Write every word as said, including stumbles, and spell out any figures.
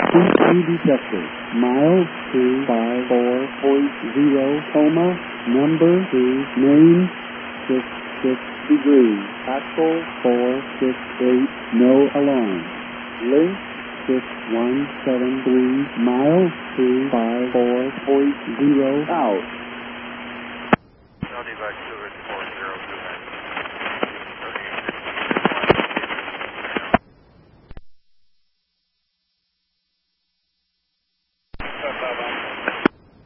Speed detector. Miles two five four point zero, coma, number two, name, six six degrees, actual four six eight, no alarm. Link six one seven three, miles two five four point zero, out. L D back two four zero two nine.